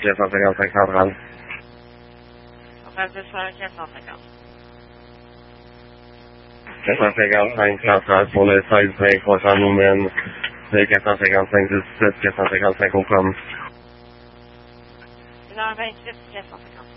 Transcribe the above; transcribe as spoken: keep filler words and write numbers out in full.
quatre cent cinquante-cinq centrale. On passe de ça à quatre cent cinquante. quatre cent cinquante-cinq centrale pour le seize vingt prochain nous mène de quatre cent cinquante-cinq dix-sept, quatre cent cinquante-cinq au com. une heure vingt-huit, quatre cent cinquante.